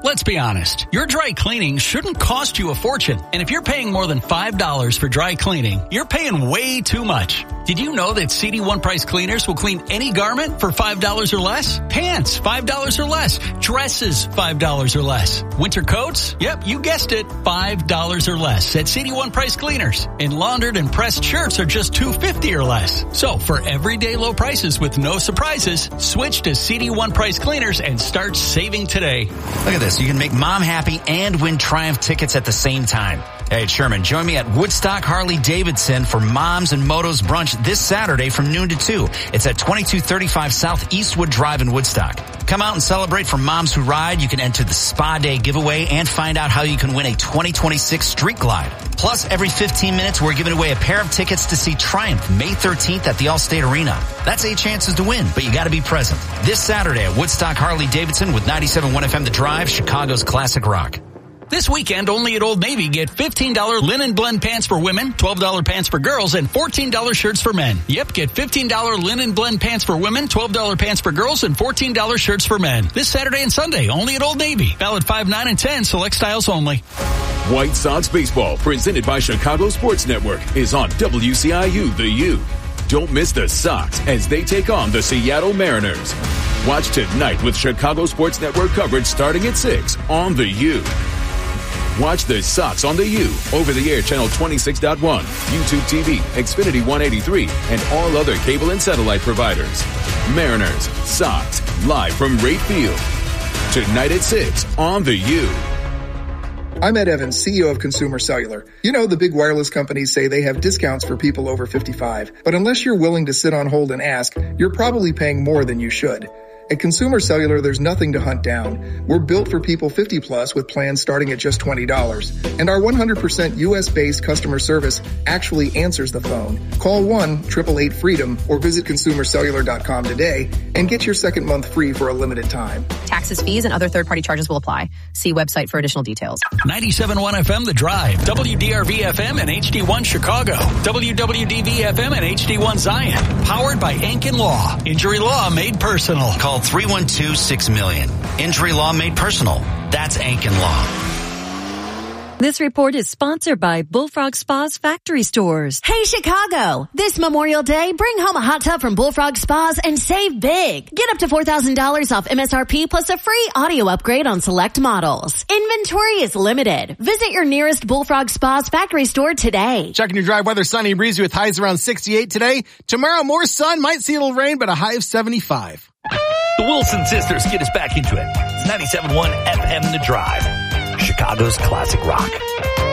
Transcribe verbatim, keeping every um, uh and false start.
Let's be honest. Your dry cleaning shouldn't cost you a fortune. And if you're paying more than five dollars for dry cleaning, you're paying way too much. Did you know that C D One Price Cleaners will clean any garment for five dollars or less? Pants, five dollars or less. Dresses, five dollars or less. Winter coats? Yep, you guessed it, five dollars or less at C D One Price Cleaners. And laundered and pressed shirts are just two dollars and fifty cents or less. So for everyday low prices with no surprises, switch to C D One Price Cleaners and start saving today. Look at this. You can make mom happy and win Triumph tickets at the same time. Hey, it's Sherman. Join me at Woodstock Harley-Davidson for Moms and Motos Brunch this Saturday from noon to two. It's at twenty-two thirty-five South Eastwood Drive in Woodstock. Come out and celebrate for moms who ride. You can enter the Spa Day giveaway and find out how you can win a twenty twenty-six Street Glide. Plus, every fifteen minutes, we're giving away a pair of tickets to see Triumph May thirteenth at the Allstate Arena. That's eight chances to win, but you got to be present. This Saturday at Woodstock Harley-Davidson with ninety-seven point one F M The Drive, Chicago's classic rock. This weekend, only at Old Navy, get fifteen dollars linen blend pants for women, twelve dollars pants for girls, and fourteen dollars shirts for men. Yep, get fifteen dollars linen blend pants for women, twelve dollars pants for girls, and fourteen dollars shirts for men. This Saturday and Sunday, only at Old Navy. Valid five, nine, and ten, select styles only. White Sox Baseball, presented by Chicago Sports Network, is on W C I U The U. Don't miss the Sox as they take on the Seattle Mariners. Watch tonight with Chicago Sports Network coverage starting at six on The U. Watch the Sox on the U, over-the-air channel twenty-six point one, YouTube T V, Xfinity one eighty-three, and all other cable and satellite providers. Mariners, Sox, live from Rate Field. Tonight at six on the U. I'm Ed Evans, C E O of Consumer Cellular. You know, the big wireless companies say they have discounts for people over fifty-five, but unless you're willing to sit on hold and ask, you're probably paying more than you should. At Consumer Cellular, there's nothing to hunt down. We're built for people fifty plus with plans starting at just twenty dollars. And our one hundred percent U S based customer service actually answers the phone. Call one eight eight eight freedom or visit consumer cellular dot com today and get your second month free for a limited time. Taxes, fees, and other third-party charges will apply. See website for additional details. ninety-seven point one F M The Drive, W D R V F M and H D one Chicago, W W D V F M and H D one Zion. Powered by Ankin Law. Injury law made personal. Call three one two, six million. Injury law made personal. That's Ankin Law. This report is sponsored by Bullfrog Spas Factory Stores. Hey, Chicago! This Memorial Day, bring home a hot tub from Bullfrog Spas and save big. Get up to four thousand dollars off M S R P plus a free audio upgrade on select models. Inventory is limited. Visit your nearest Bullfrog Spas Factory Store today. Checking your drive weather, sunny and breezy with highs around sixty-eight today. Tomorrow, more sun, might see a little rain, but a high of seventy-five. The Wilson sisters get us back into it. It's ninety-seven point one F M The Drive, Chicago's classic rock.